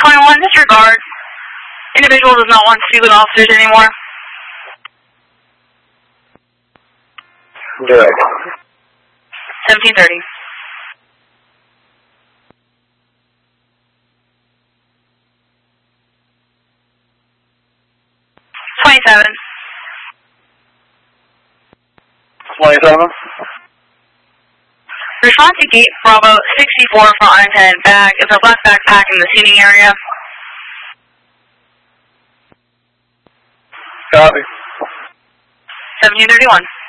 21, disregard. Individual does not want to speak with officers anymore. Good. 1730. $27. 27. Respond to gate Bravo 64 front unattended bag. It's a black backpack in the seating area. Copy. 1731.